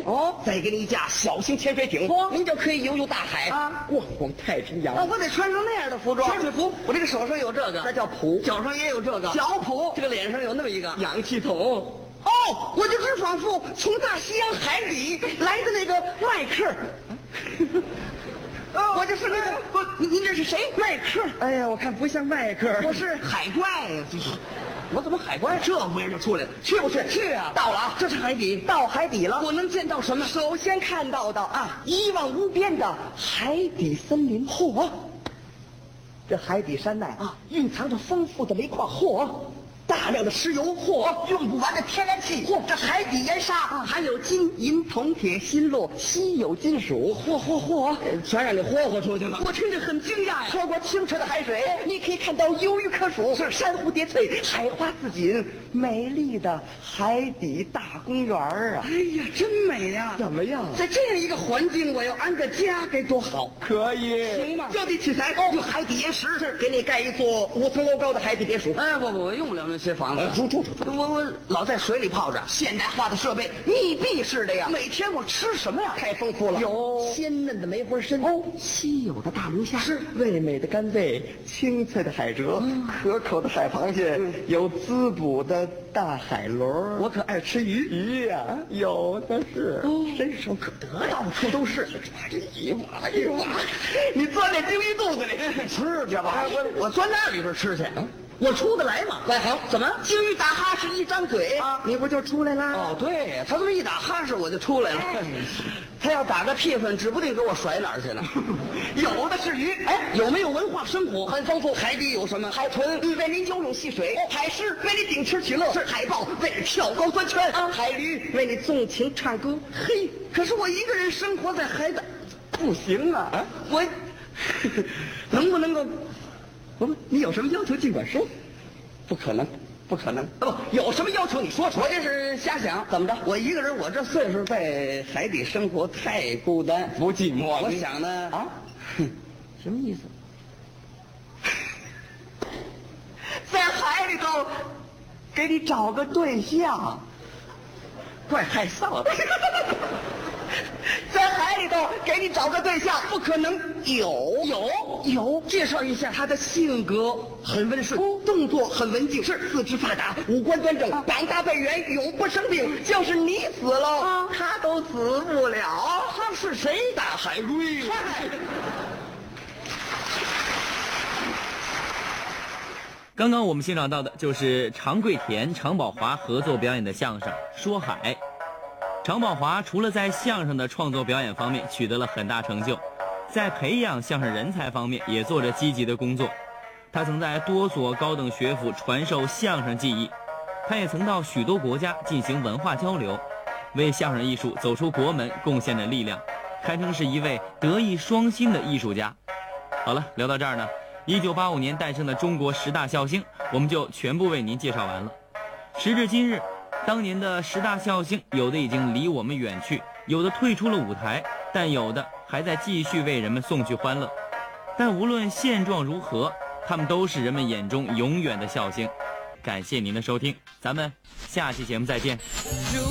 哦， 再给你一架小型潜水艇，您就可以游大海啊， 逛逛太平洋。 我得穿上那样的服装， 潜水服。我这个手上有这个， 那叫蹼， 脚上也有这个脚蹼， 这个脸上有那么一个氧气筒。 哦，我就只仿佛从大西洋海底来的那个麦克。我就是那个，您这是谁？麦克。 哎呀，我看不像麦克， 我是海怪呀，这是。 我怎么海怪这模样就出来了？去不去？ 去啊！ 到了啊！ 这是海底，到海底了。 我能见到什么？ 首先看到的啊，一望无边的海底森林。嚯！这海底山脉啊，蕴藏着丰富的煤矿。嚯！大量的石油。嚯！用不完的天然气。嚯！这海底盐沙还有金银铜铁锌铬稀有金属。嚯！ 全让你霍霍出去了。 我听着很惊讶呀！透过清澈的海水，你可以看到鱿鱼可数，是珊瑚叠翠，海花似锦，美丽的海底大公园啊！ 哎呀，真美呀！ 怎么样？ 在这样一个环境，我要安个家该多好！ 可以， 行吗？ 就地取材，用海底岩石给你盖一座5层楼高的海底别墅。 哎，我用不了那些房子。 住， 我老在水里泡着， 现代化的设备，密闭式的呀。每天我吃什么呀？太丰富了， 有鲜嫩的梅花参，稀有的大龙虾， 是味美的干贝，清脆的海蜇，可口的海螃蟹，有滋补的大海螺。 我可爱吃鱼， 鱼呀，有的是，伸手可得，到处都是。 这一挖， 你钻那鲸鱼肚子里吃去吧。 我钻那里边吃去。 我出得来吗？ 外行怎么？ 鲸鱼打哈是一张嘴啊， 你不就出来啦？ 哦，对，他这么一打哈士我就出来了。他要打个屁粉，指不定给我甩哪儿去呢。 有的是鱼， 哎，有没有文化生活？ 很丰富。 海底有什么？ 海豚为您游泳戏水，海狮为你顶吃取乐，是海豹为你跳高钻圈，海驴为你纵情唱歌。 嘿，可是我一个人生活在海岛， 不行啊！ 我能不能够？你有什么要求尽管说。 不可能。 不，有什么要求你说出来。 我这是瞎想。 怎么着？我一个人，我这岁数在海底生活太孤单， 不寂寞。 我想呢， 什么意思？在海里头给你找个对象， 怪害臊的。 在海里头给你找个对象， 不可能。有，介绍一下他的性格很温顺，动作很文静，是四肢发达，五官端正，膀大背圆，永不生病。就是你死了，他都死不了。 他是谁？ 大海龟。 刚刚我们欣赏到的就是常贵田、常宝华合作表演的相声《说海》。常宝华除了在相声的创作表演方面取得了很大成就，在培养相声人才方面也做着积极的工作。他曾在多所高等学府传授相声技艺，他也曾到许多国家进行文化交流，为相声艺术走出国门贡献着力量，堪称是一位德艺双馨的艺术家。好了，聊到这儿呢，1985年诞生的中国10大笑星我们就全部为您介绍完了。时至今日，当年的10大笑星，有的已经离我们远去，有的退出了舞台，但有的还在继续为人们送去欢乐。但无论现状如何，他们都是人们眼中永远的笑星。感谢您的收听，咱们下期节目再见。